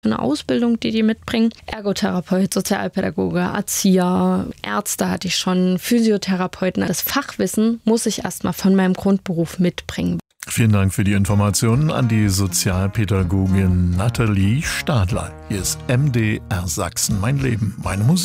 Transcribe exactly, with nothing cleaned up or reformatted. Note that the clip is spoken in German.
eine Ausbildung, die die mitbringen. Ergotherapeut, Sozialpädagoge, Erzieher, Ärzte hatte ich schon, Physiotherapeuten. Das Fachwissen muss ich erstmal von meinem Grundberuf mitbringen. Vielen Dank für die Informationen an die Sozialpädagogin Nathalie Stadler. Hier ist M D R Sachsen, mein Leben, meine Musik.